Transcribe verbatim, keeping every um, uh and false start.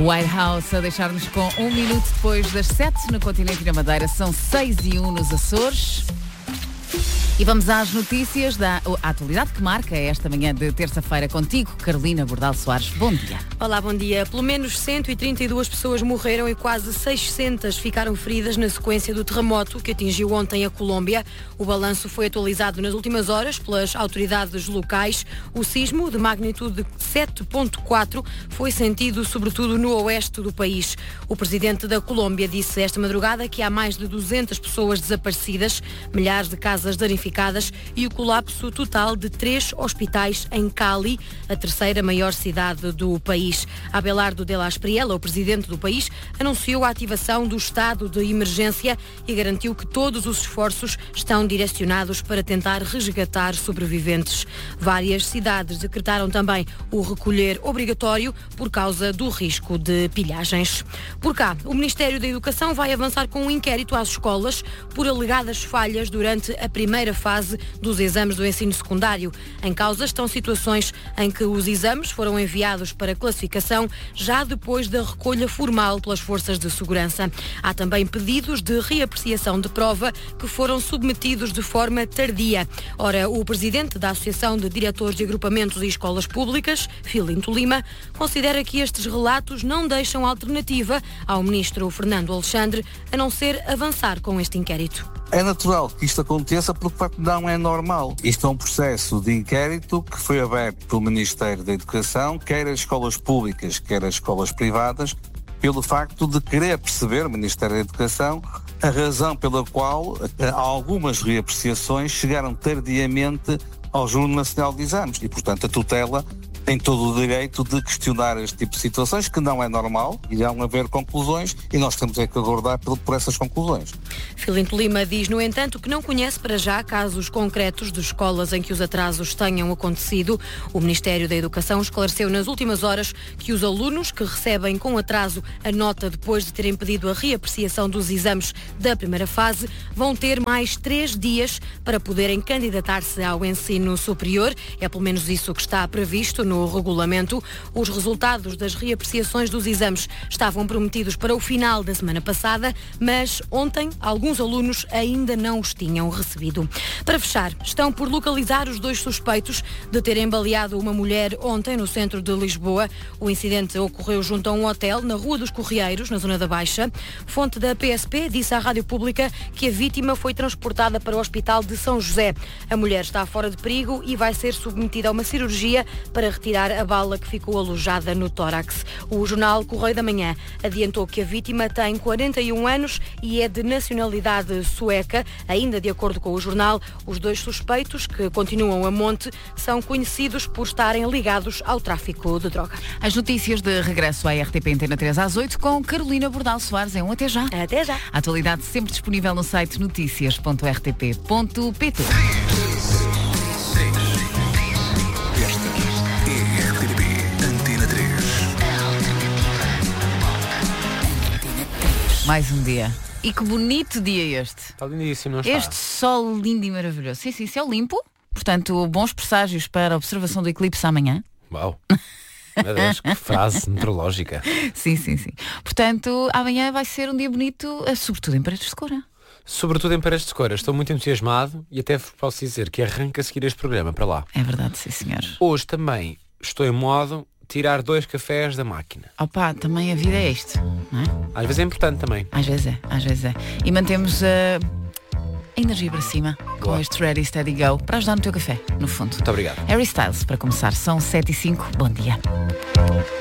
White House a deixar-nos com um minuto depois das sete no continente e na Madeira. São seis e um nos Açores. E vamos às notícias da a atualidade que marca esta manhã de terça-feira contigo, Carolina Bordal Soares. Bom dia. Olá, bom dia. Pelo menos cento e trinta e duas pessoas morreram e quase seiscentas ficaram feridas na sequência do terremoto que atingiu ontem a Colômbia. O balanço foi atualizado nas últimas horas pelas autoridades locais. O sismo, de magnitude sete ponto quatro, foi sentido sobretudo no oeste do país. O presidente da Colômbia disse esta madrugada que há mais de duzentas pessoas desaparecidas, milhares de casas danificadas e o colapso total de três hospitais em Cali, a terceira maior cidade do país. Abelardo de la Espriella, o presidente do país, anunciou a ativação do estado de emergência e garantiu que todos os esforços estão direcionados para tentar resgatar sobreviventes. Várias cidades decretaram também o recolher obrigatório por causa do risco de pilhagens. Por cá, o Ministério da Educação vai avançar com um inquérito às escolas por alegadas falhas durante a primeira fase dos exames do ensino secundário. Em causa estão situações em que os exames foram enviados para classificação já depois da recolha formal pelas forças de segurança. Há também pedidos de reapreciação de prova que foram submetidos de forma tardia. Ora, o presidente da Associação de Diretores de Agrupamentos e Escolas Públicas, Filinto Lima, considera que estes relatos não deixam alternativa ao ministro Fernando Alexandre a não ser avançar com este inquérito. É natural que isto aconteça porque, de facto, não é normal. Isto é um processo de inquérito que foi aberto pelo Ministério da Educação, quer as escolas públicas, quer as escolas privadas, pelo facto de querer perceber, o Ministério da Educação, a razão pela qual algumas reapreciações chegaram tardiamente ao Júri Nacional de Exames. E, portanto, a tutela tem todo o direito de questionar este tipo de situações, que não é normal, irão haver conclusões e nós temos é que aguardar por, por essas conclusões. Filinto Lima diz, no entanto, que não conhece para já casos concretos de escolas em que os atrasos tenham acontecido. O Ministério da Educação esclareceu nas últimas horas que os alunos que recebem com atraso a nota depois de terem pedido a reapreciação dos exames da primeira fase vão ter mais três dias para poderem candidatar-se ao ensino superior. É pelo menos isso que está previsto no regulamento. Os resultados das reapreciações dos exames estavam prometidos para o final da semana passada, mas ontem alguns alunos ainda não os tinham recebido. Para fechar, estão por localizar os dois suspeitos de terem baleado uma mulher ontem no centro de Lisboa. O incidente ocorreu junto a um hotel na Rua dos Correieiros, na zona da Baixa. Fonte da P S P disse à Rádio Pública que a vítima foi transportada para o Hospital de São José. A mulher está fora de perigo e vai ser submetida a uma cirurgia para retirar a bala que ficou alojada no tórax. O jornal Correio da Manhã adiantou que a vítima tem quarenta e um anos e é de nacionalidade sueca. Ainda de acordo com o jornal, os dois suspeitos, que continuam a monte, são conhecidos por estarem ligados ao tráfico de droga. As notícias de regresso à R T P Antena três às oito com Carolina Bordal Soares. É um até já. Até já. A atualidade sempre disponível no site notícias ponto r t p ponto p t. Mais um dia. E que bonito dia este. Está lindíssimo, não está? Este sol lindo e maravilhoso. Sim, sim, céu limpo. Portanto, bons presságios para a observação do eclipse amanhã. Uau. Meu Deus, que frase meteorológica. Sim, sim, sim. Portanto, amanhã vai ser um dia bonito, sobretudo em Paredes de Cora. Sobretudo em Paredes de Cora. Estou muito entusiasmado e até posso dizer que arranca a seguir este programa para lá. É verdade, sim, senhor. Hoje também estou em modo tirar dois cafés da máquina. Opa, também a vida é isto, não é? Às vezes é importante também. Às vezes é, às vezes é. E mantemos uh, a energia para cima com Boa. este Ready, Steady, Go para ajudar no teu café, no fundo. Muito obrigado. Harry Styles, para começar, são sete e cinco. Bom dia.